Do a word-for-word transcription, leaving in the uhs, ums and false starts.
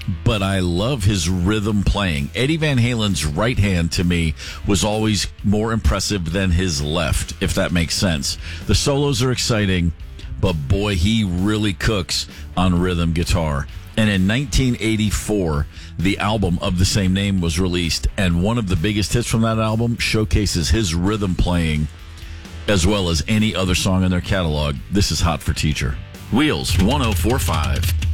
but I love his rhythm playing. Eddie Van Halen's right hand, to me, was always more impressive than his left, if that makes sense. The solos are exciting, but boy, he really cooks on rhythm guitar. And in nineteen eighty-four, the album of the same name was released, and one of the biggest hits from that album showcases his rhythm playing as well as any other song in their catalog. This is Hot for Teacher. Wheels one oh four point five.